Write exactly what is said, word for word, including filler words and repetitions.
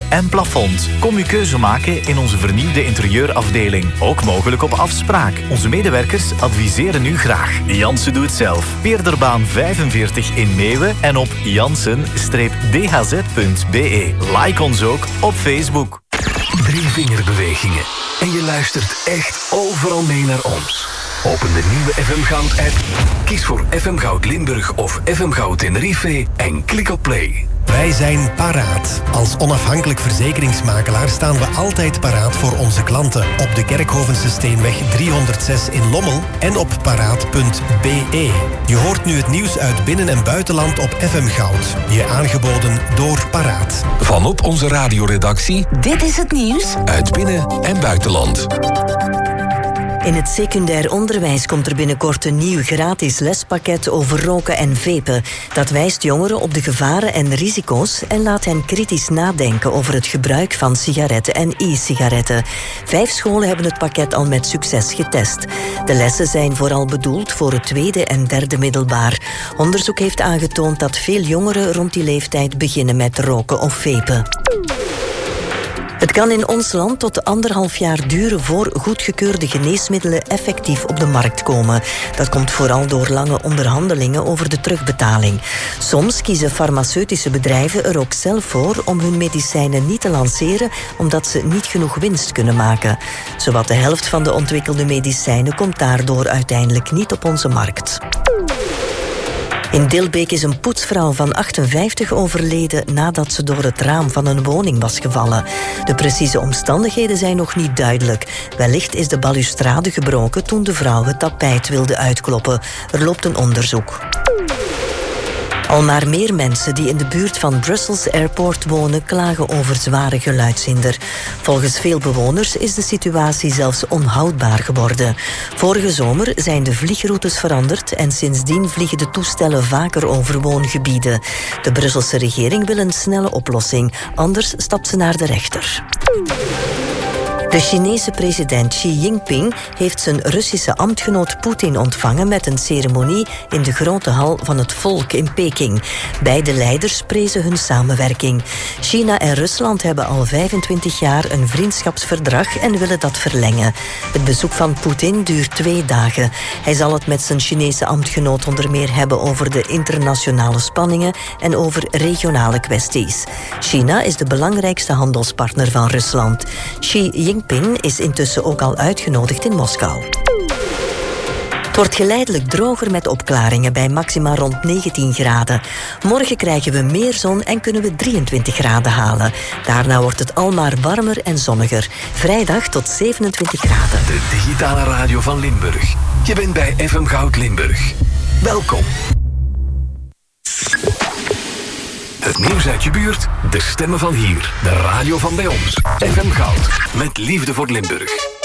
en plafond. Kom uw keuze maken in onze vernieuwde interieurafdeling. Ook mogelijk op afspraak. Onze medewerkers adviseren u graag. Jansen doet zelf. Peerderbaan vijfenveertig in Meeuwen en op jansen d h z punt b e. Like ons ook op Facebook. Drie vingerbewegingen. En je luistert echt overal mee naar ons. Open de nieuwe F M Goud app. Kies voor F M Goud Limburg of F M Goud Tenerife en klik op play. Wij zijn paraat. Als onafhankelijk verzekeringsmakelaar staan we altijd paraat voor onze klanten. Op de Kerkhovense Steenweg driehonderdzes in Lommel en op paraat punt b e. Je hoort nu het nieuws uit binnen- en buitenland op F M Goud. Je aangeboden door Paraat. Vanop onze radioredactie. Dit is het nieuws uit binnen- en buitenland. In het secundair onderwijs komt er binnenkort een nieuw gratis lespakket over roken en vapen. Dat wijst jongeren op de gevaren en risico's en laat hen kritisch nadenken over het gebruik van sigaretten en e-sigaretten. Vijf scholen hebben het pakket al met succes getest. De lessen zijn vooral bedoeld voor het tweede en derde middelbaar. Onderzoek heeft aangetoond dat veel jongeren rond die leeftijd beginnen met roken of vapen. Het kan in ons land tot anderhalf jaar duren voor goedgekeurde geneesmiddelen effectief op de markt komen. Dat komt vooral door lange onderhandelingen over de terugbetaling. Soms kiezen farmaceutische bedrijven er ook zelf voor om hun medicijnen niet te lanceren omdat ze niet genoeg winst kunnen maken. Zowat de helft van de ontwikkelde medicijnen komt daardoor uiteindelijk niet op onze markt. In Dilbeek is een poetsvrouw van achtenvijftig overleden nadat ze door het raam van een woning was gevallen. De precieze omstandigheden zijn nog niet duidelijk. Wellicht is de balustrade gebroken toen de vrouw het tapijt wilde uitkloppen. Er loopt een onderzoek. Al maar meer mensen die in de buurt van Brussels Airport wonen klagen over zware geluidshinder. Volgens veel bewoners is de situatie zelfs onhoudbaar geworden. Vorige zomer zijn de vliegroutes veranderd en sindsdien vliegen de toestellen vaker over woongebieden. De Brusselse regering wil een snelle oplossing, anders stapt ze naar de rechter. De Chinese president Xi Jinping heeft zijn Russische ambtgenoot Poetin ontvangen met een ceremonie in de grote hal van het volk in Peking. Beide leiders prezen hun samenwerking. China en Rusland hebben al vijfentwintig jaar een vriendschapsverdrag en willen dat verlengen. Het bezoek van Poetin duurt twee dagen. Hij zal het met zijn Chinese ambtgenoot onder meer hebben over de internationale spanningen en over regionale kwesties. China is de belangrijkste handelspartner van Rusland. Xi Jinping Jinping is intussen ook al uitgenodigd in Moskou. Het wordt geleidelijk droger met opklaringen bij maxima rond negentien graden. Morgen krijgen we meer zon en kunnen we drieëntwintig graden halen. Daarna wordt het almaar warmer en zonniger. Vrijdag tot zevenentwintig graden. De digitale radio van Limburg. Je bent bij F M Goud Limburg. Welkom. Het nieuws uit je buurt, de stemmen van hier. De radio van bij ons. F M Goud, met liefde voor Limburg.